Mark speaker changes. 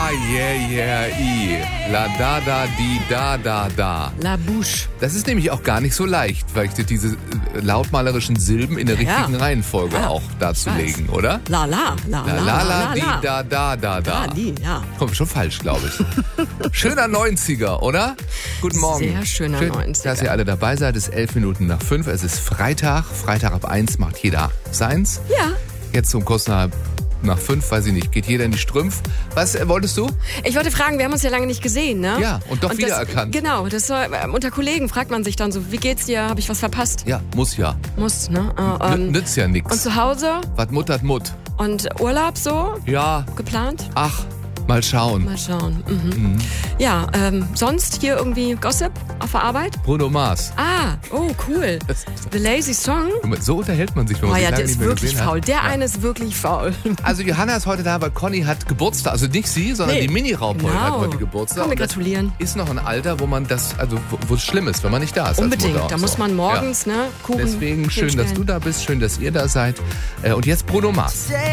Speaker 1: La da da di da da da.
Speaker 2: La Bouche.
Speaker 1: Das ist nämlich auch gar nicht so leicht, vielleicht diese lautmalerischen Silben in der richtigen Reihenfolge auch darzulegen, oder?
Speaker 2: La
Speaker 1: di da da da da.
Speaker 2: Ja.
Speaker 1: Komm, schon falsch, glaube ich. Schöner 90er, oder? Guten Morgen.
Speaker 2: Sehr schöner 90er.
Speaker 1: Dass ihr alle dabei seid. Es ist 5:11. Es ist Freitag. Freitag ab 1 macht jeder seins.
Speaker 2: Ja.
Speaker 1: Jetzt um kurz nach 5, weiß ich nicht, geht jeder in die Strümpf. Was wolltest du?
Speaker 2: Ich wollte fragen, wir haben uns ja lange nicht gesehen, ne?
Speaker 1: Ja, und doch wiedererkannt.
Speaker 2: Genau, unter Kollegen fragt man sich dann so, wie geht's dir? Habe ich was verpasst?
Speaker 1: Ja, muss ja.
Speaker 2: Muss, ne?
Speaker 1: Nützt ja nix.
Speaker 2: Und zu Hause?
Speaker 1: Was muttert Mutt?
Speaker 2: Und Urlaub so?
Speaker 1: Ja.
Speaker 2: Geplant?
Speaker 1: Ach, mal schauen.
Speaker 2: Ja, sonst hier irgendwie Gossip auf der Arbeit?
Speaker 1: Bruno Mars.
Speaker 2: Oh, cool. The Lazy Song?
Speaker 1: So unterhält man sich, wenn man sich lange
Speaker 2: der
Speaker 1: nicht
Speaker 2: ist
Speaker 1: mehr
Speaker 2: wirklich
Speaker 1: gesehen
Speaker 2: faul.
Speaker 1: hat.
Speaker 2: Der eine ist wirklich faul.
Speaker 1: Also Johanna ist heute da, weil Conny hat Geburtstag. Also nicht sie, sondern die Mini-Raubbeute hat heute Geburtstag.
Speaker 2: Komm, wir gratulieren.
Speaker 1: Ist noch ein Alter, wo man wo es schlimm ist, wenn man nicht da ist.
Speaker 2: Unbedingt.
Speaker 1: Als Mutter
Speaker 2: Da muss man morgens Kuchen
Speaker 1: Deswegen schön,
Speaker 2: hinstellen.
Speaker 1: dass du da bist. Schön, dass ihr da seid. Und jetzt Bruno Mars.